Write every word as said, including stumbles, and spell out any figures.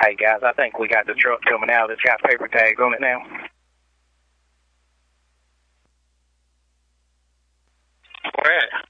Hey, guys, I think we got the truck coming out. It's got paper tags on it now. Where at?